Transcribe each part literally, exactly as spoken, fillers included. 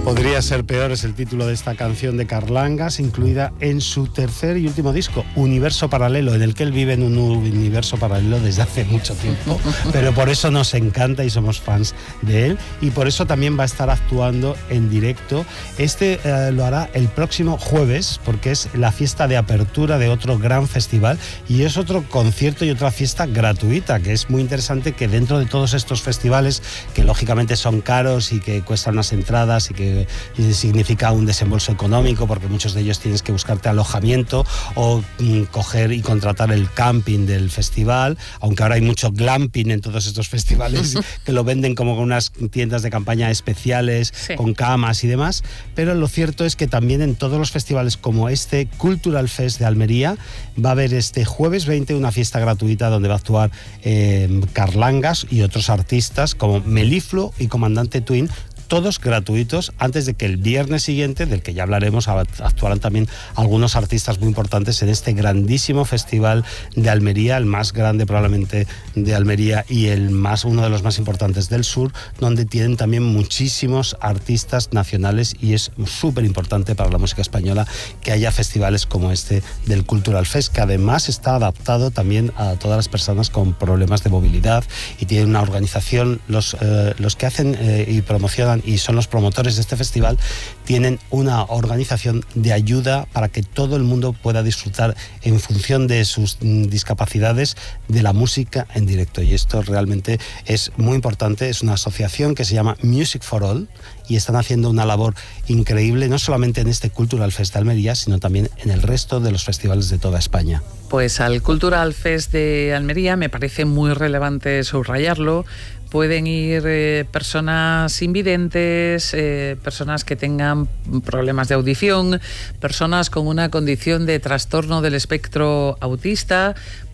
Podría ser peor es el título de esta canción de Carlangas, incluida en su tercer y último disco, Universo Paralelo, en el que él vive en un universo paralelo desde hace mucho tiempo, pero por eso nos encanta y somos fans de él, y por eso también va a estar actuando en directo. Este eh, lo hará el próximo jueves, porque es la fiesta de apertura de otro gran festival, y es otro concierto y otra fiesta gratuita, que es muy interesante que dentro de todos estos festivales, que lógicamente son caros y que cuestan unas entradas y que significa un desembolso económico, porque muchos de ellos tienes que buscarte alojamiento o mm, coger y contratar el camping del festival, aunque ahora hay mucho glamping en todos estos festivales que lo venden como con unas tiendas de campaña especiales, sí, con camas y demás, pero lo cierto es que también en todos los festivales como este Cultural Fest de Almería va a haber este jueves veinte una fiesta gratuita donde va a actuar eh, Carlangas y otros artistas como Melifluo y Comandante Twin, todos gratuitos, antes de que el viernes siguiente, del que ya hablaremos, actuarán también algunos artistas muy importantes en este grandísimo festival de Almería, el más grande probablemente de Almería y el más, uno de los más importantes del sur, donde tienen también muchísimos artistas nacionales, y es súper importante para la música española que haya festivales como este del Cultural Fest, que además está adaptado también a todas las personas con problemas de movilidad, y tiene una organización, los, eh, los que hacen eh, y promocionan y son los promotores de este festival, tienen una organización de ayuda para que todo el mundo pueda disfrutar en función de sus discapacidades de la música en directo, y esto realmente es muy importante. Es una asociación que se llama Music for All y están haciendo una labor increíble, no solamente en este Cultural Fest de Almería, sino también en el resto de los festivales de toda España. Pues al Cultural Fest de Almería me parece muy relevante subrayarlo. Pueden ir eh, personas invidentes, eh, personas que tengan problemas de audición, personas con una condición de trastorno del espectro autista,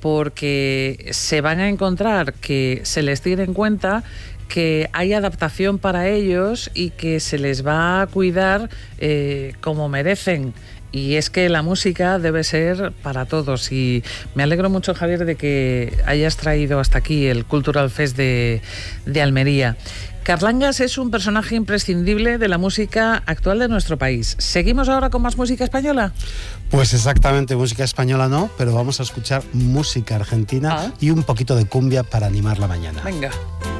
porque se van a encontrar que se les tiene en cuenta, que hay adaptación para ellos y que se les va a cuidar eh, como merecen. Y es que la música debe ser para todos, y me alegro mucho, Javier, de que hayas traído hasta aquí el Cultural Fest de, de Almería. Carlangas es un personaje imprescindible de la música actual de nuestro país. ¿Seguimos ahora con más música española? Pues exactamente, música española no, pero vamos a escuchar música argentina, ah, y un poquito de cumbia para animar la mañana. Venga.